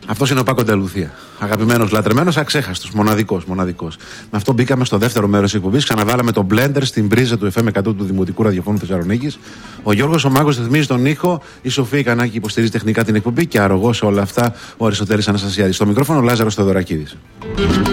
Αυτός είναι ο Πάκο Ντελουθία. Αγαπημένος, λατρεμένος, αξέχαστος, μοναδικός. Με αυτό μπήκαμε στο δεύτερο μέρος της εκπομπής. Ξαναβάλαμε το blender στην πρίζα του FM 100 του Δημοτικού Ραδιοφώνου Θεσσαλονίκης. Ο Γιώργος ο Μάγκος ρυθμίζει τον ήχο. Η Σοφία Κανάκη υποστηρίζει τεχνικά την εκπομπή. Και αρρωγός σε όλα αυτά ο Αριστοτέλης Αναστασιάδης. Στο μικρόφωνο ο Λάζαρος Θεοδωρακίδης.